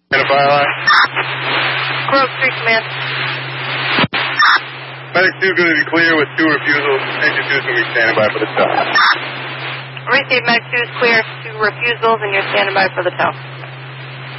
Standing by line. Grove Street Command. Medic 2 going to be clear with 2 refusals. Engine 2 is going to be standing by for the tow. Receive Medic 2 is clear, 2 refusals, and you're standing by for the tow.